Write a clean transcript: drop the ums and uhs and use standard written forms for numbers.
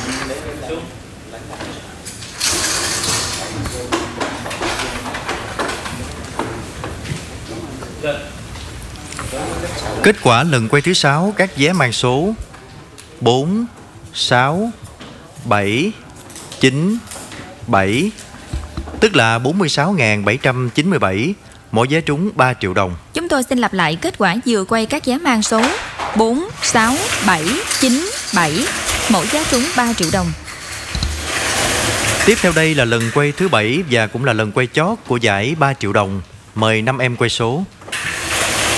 Kết quả lần quay thứ 6, các vé mang số 4, 6, 7, 9, 7, tức là 46.797, mỗi vé trúng 3 triệu đồng. Chúng tôi xin lặp lại kết quả vừa quay các vé mang số 4, 6, 7, 9, 7, mỗi vé trúng 3 triệu đồng. Tiếp theo đây là lần quay thứ 7 và cũng là lần quay chót của giải 3 triệu đồng. Mời 5 em quay số.